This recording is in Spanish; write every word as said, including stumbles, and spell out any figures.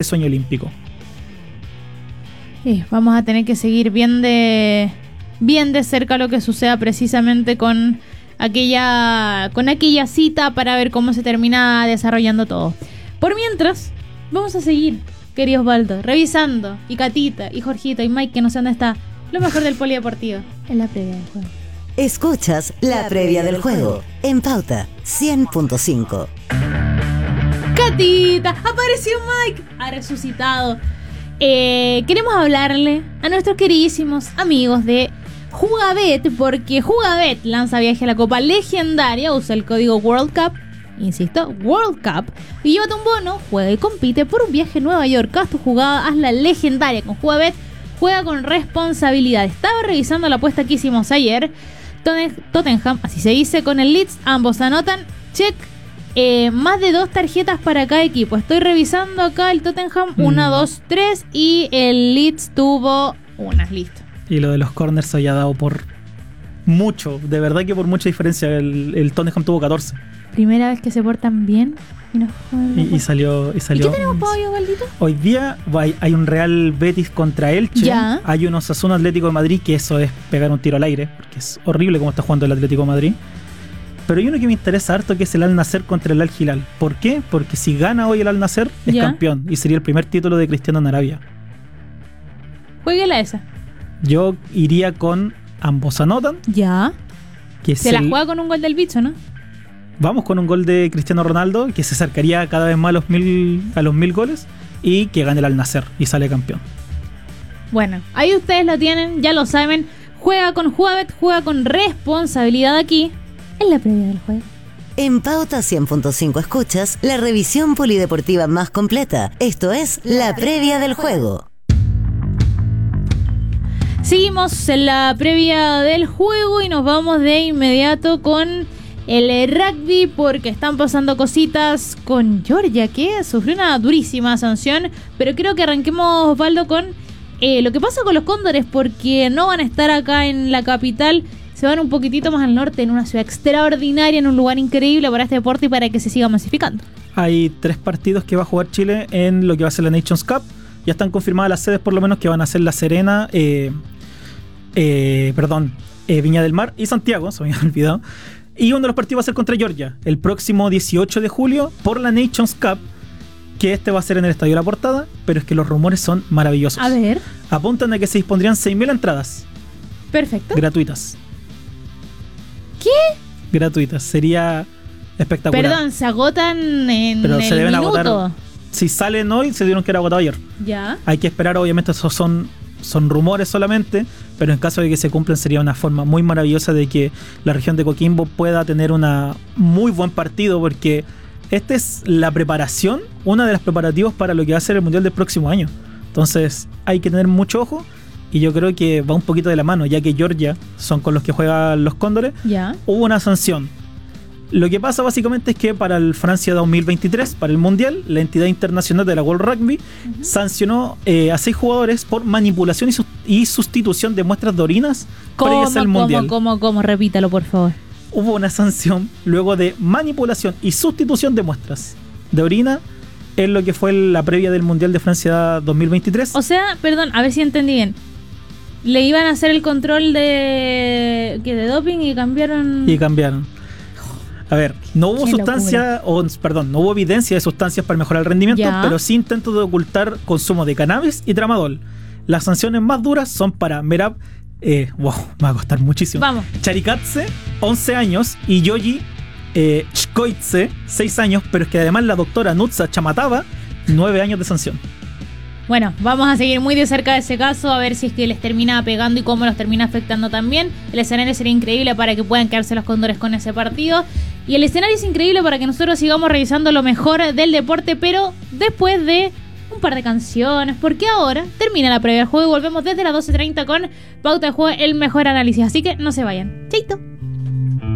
sueño olímpico. Sí, vamos a tener que seguir bien de bien de cerca lo que suceda precisamente con aquella con aquella cita para ver cómo se termina desarrollando todo. Por mientras, vamos a seguir, querido Osvaldo, revisando, y Catita, y Jorgito, y Mike, que no sé dónde está, lo mejor del polideportivo en la previa del juego. Escuchas la previa del juego en Pauta cien punto cinco. Catita, apareció Mike, ha resucitado. Eh, queremos hablarle a nuestros queridísimos amigos de Jugabet, porque Jugabet lanza viaje a la Copa Legendaria, usa el código World Cup, insisto, World Cup, y llévate un bono, juega y compite por un viaje a Nueva York. Haz tu jugada, hazla legendaria con Jugabet, juega con responsabilidad. Estaba revisando la apuesta que hicimos ayer. Tottenham, así se dice, con el Leeds, ambos anotan, check. Eh, más de dos tarjetas para cada equipo. Estoy revisando acá el Tottenham, mm. una, dos, tres, y el Leeds tuvo una, listo. Y lo de los corners había dado por mucho, de verdad que por mucha diferencia. El, el Tottenham tuvo catorce. Primera vez que se portan bien. Y, no, y, y salió y salió. ¿Y qué tenemos para hoy, Osvaldito? Hoy día hay, hay un Real Betis contra Elche. Ya. Hay un Osasuna Atlético de Madrid, que eso es pegar un tiro al aire, porque es horrible cómo está jugando el Atlético de Madrid. Pero hay uno que me interesa harto, que es el Al Nassr contra el Al Hilal. ¿Por qué? Porque si gana hoy el Al Nassr, es ya. campeón. Y sería el primer título de Cristiano en Arabia. Jueguela esa. Yo iría con ambos anotan. Ya. Que se el... la juega con un gol del bicho, ¿no? Vamos con un gol de Cristiano Ronaldo, que se acercaría cada vez más a los mil, a los mil goles. Y que gane el Al Nassr y sale campeón. Bueno, ahí ustedes lo tienen, ya lo saben. Juega con Jugabet, juega con responsabilidad aquí en la previa del juego. En Pauta cien punto cinco escuchas la revisión polideportiva más completa. Esto es la previa del juego. Seguimos en la previa del juego y nos vamos de inmediato con el rugby, porque están pasando cositas con Georgia, que sufrió una durísima sanción. Pero creo que arranquemos, Osvaldo, con eh, lo que pasa con los Cóndores, porque no van a estar acá en la capital. Se van un poquitito más al norte, en una ciudad extraordinaria, en un lugar increíble para este deporte y para que se siga masificando. Hay tres partidos que va a jugar Chile en lo que va a ser la Nations Cup. Ya están confirmadas las sedes, por lo menos, que van a ser La Serena, eh, eh, perdón, eh, Viña del Mar y Santiago, se me había olvidado. Y uno de los partidos va a ser contra Georgia, el próximo dieciocho de julio, por la Nations Cup, que este va a ser en el Estadio La Portada, pero es que los rumores son maravillosos. A ver. Apuntan a que se dispondrían seis mil entradas. Perfecto. Gratuitas. ¿Qué? Gratuitas, sería espectacular. Perdón, se agotan en Pero el se deben minuto. agotar. Si salen hoy, se dieron que era agotado ayer. Ya. Hay que esperar, obviamente, esos son, son rumores solamente, pero en caso de que se cumplan sería una forma muy maravillosa de que la región de Coquimbo pueda tener una muy buen partido, porque esta es la preparación, una de las preparativos para lo que va a ser el Mundial del próximo año. Entonces hay que tener mucho ojo. Y yo creo que va un poquito de la mano, ya que Georgia son con los que juegan los Cóndores. Ya. Hubo una sanción. Lo que pasa básicamente es que para el Francia dos mil veintitrés, para el Mundial, la entidad internacional de la World Rugby uh-huh. sancionó eh, a seis jugadores por manipulación y, su- y sustitución de muestras de orinas previas al Mundial. ¿Cómo, cómo, cómo? Repítalo, por favor. Hubo una sanción luego de manipulación y sustitución de muestras de orina en lo que fue la previa del Mundial de Francia dos mil veintitrés. O sea, perdón, a ver si entendí bien. Le iban a hacer el control de que de doping y cambiaron. Y cambiaron. A ver, no hubo Qué sustancia, o, perdón, no hubo evidencia de sustancias para mejorar el rendimiento, ya. pero sí intentos de ocultar consumo de cannabis y tramadol. Las sanciones más duras son para Merab, eh, wow, me va a costar muchísimo. Vamos. Charikadze, once años, y Yoji eh, Chkoidze, seis años, pero es que además la doctora Nutsa Chamatava, nueve años de sanción. Bueno, vamos a seguir muy de cerca de ese caso, a ver si es que les termina pegando y cómo los termina afectando también. El escenario sería increíble para que puedan quedarse los Cóndores con ese partido. Y el escenario es increíble para que nosotros sigamos revisando lo mejor del deporte, pero después de un par de canciones, porque ahora termina la previa del juego y volvemos desde las doce treinta con Pauta de Juego, el mejor análisis. Así que no se vayan. Chaito.